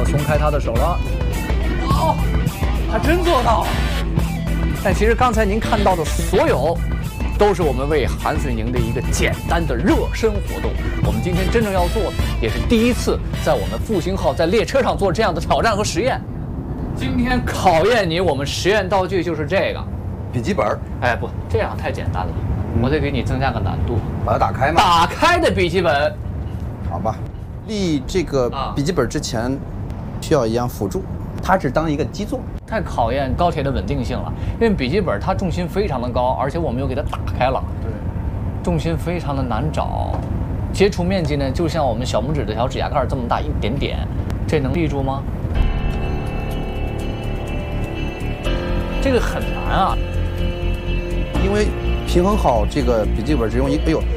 松开他的手了。哦，还真做到了。但其实刚才您看到的所有，都是我们为韩遂宁的一个简单的热身活动。我们今天真正要做的，也是第一次在我们复兴号在列车上做这样的挑战和实验。今天考验你，我们实验道具就是这个笔记本。 哎，不，这样太简单了，我得给你增加个难度。 把它打开吗？ 打开的笔记本。 好吧，立这个笔记本之前，需要一样辅助，它只当一个基座。 太考验高铁的稳定性了，因为笔记本它重心非常的高，而且我们又给它打开了， 对， 重心非常的难找，接触面积呢就像我们小拇指的小指甲盖这么大一点点，这能立住吗？这个很难啊， 因为平衡好这个笔记本只用一个，哎呦，